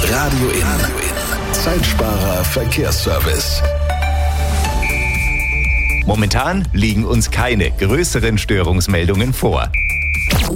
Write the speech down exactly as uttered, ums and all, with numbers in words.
Radio In. Zeitsparer Verkehrsservice. Momentan liegen uns keine größeren Störungsmeldungen vor.